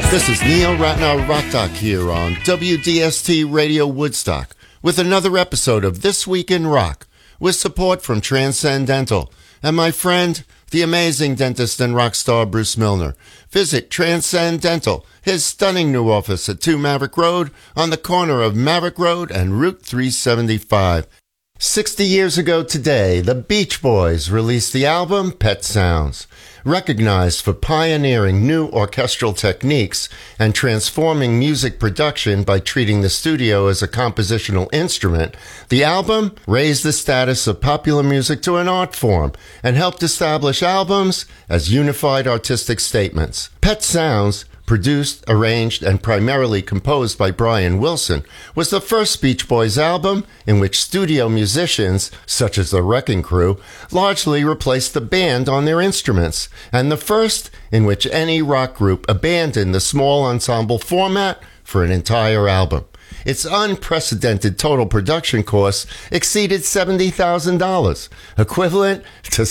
This is Neil Ratner Rock Doc here on WDST Radio Woodstock with another episode of This Week in Rock with support from Transcendental and my friend, the amazing dentist and rock star Bruce Milner. Visit Transcendental, his stunning new office at 2 Maverick Road on the corner of Maverick Road and Route 375. 60 years ago today, the Beach Boys released the album Pet Sounds. Recognized for pioneering new orchestral techniques and transforming music production by treating the studio as a compositional instrument, the album raised the status of popular music to an art form and helped establish albums as unified artistic statements. Pet Sounds, produced, arranged, and primarily composed by Brian Wilson, was the first Beach Boys album in which studio musicians, such as the Wrecking Crew, largely replaced the band on their instruments, and the first in which any rock group abandoned the small ensemble format for an entire album. Its unprecedented total production costs exceeded $70,000, equivalent to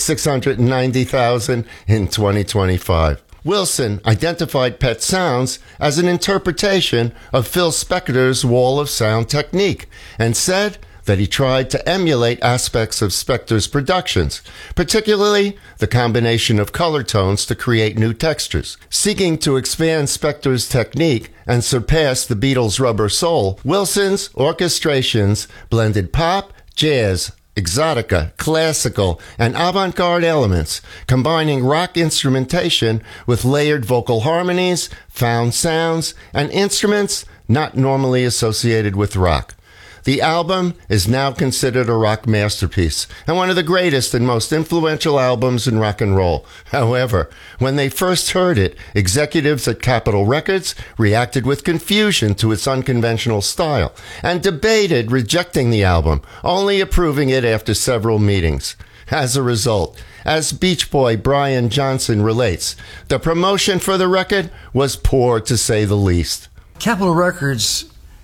$690,000 in 2025. Wilson identified Pet Sounds as an interpretation of Phil Spector's Wall of Sound technique and said that he tried to emulate aspects of Spector's productions, particularly the combination of color tones to create new textures. Seeking to expand Spector's technique and surpass the Beatles' Rubber Soul, Wilson's orchestrations blended pop, jazz, exotica, classical, and avant-garde elements, combining rock instrumentation with layered vocal harmonies, found sounds, and instruments not normally associated with rock. The album is now considered a rock masterpiece and one of the greatest and most influential albums in rock and roll. However, when they first heard it, executives at Capitol Records reacted with confusion to its unconventional style and debated rejecting the album, only approving it after several meetings. As a result, as Beach Boy Brian Johnson relates, the promotion for the record was poor to say the least. Capitol Records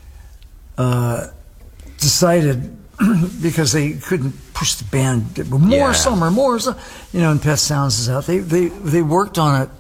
decided, because they couldn't push the band more summer, and Pet Sounds is out. They worked on it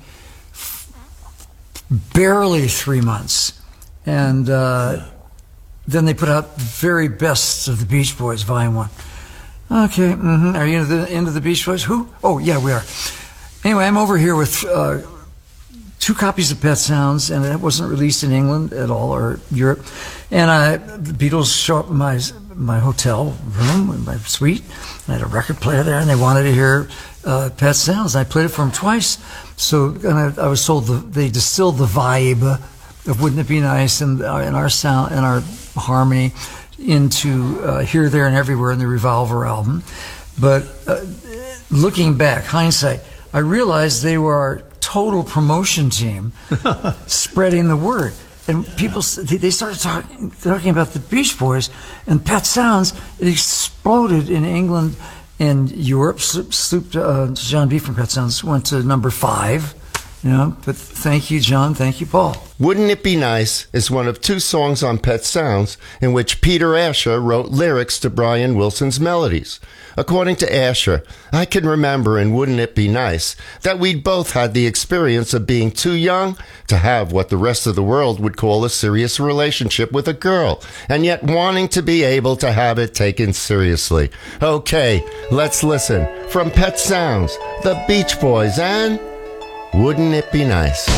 barely 3 months, and then they put out the very best of the Beach Boys, Volume 1. Okay, are you into the Beach Boys? Who? Oh, yeah, we are. Anyway, I'm over here with 2 copies of Pet Sounds, and it wasn't released in England at all, or Europe. And the Beatles show up in my hotel room, in my suite, and I had a record player there, and they wanted to hear Pet Sounds. And I played it for them twice. So, and I was told they distilled the vibe of Wouldn't It Be Nice and our sound and our harmony into Here, There, and Everywhere in the Revolver album. But looking back, hindsight, I realized they were our total promotion team spreading the word. And people, they started talking about the Beach Boys and Pet Sounds. It exploded in England and Europe. John B. from Pet Sounds went to number 5. But thank you, John. Thank you, Paul. Wouldn't It Be Nice is one of 2 songs on Pet Sounds in which Peter Asher wrote lyrics to Brian Wilson's melodies. According to Asher, I can remember in Wouldn't It Be Nice that we'd both had the experience of being too young to have what the rest of the world would call a serious relationship with a girl, and yet wanting to be able to have it taken seriously. Okay, let's listen. From Pet Sounds, the Beach Boys, and Wouldn't It Be Nice?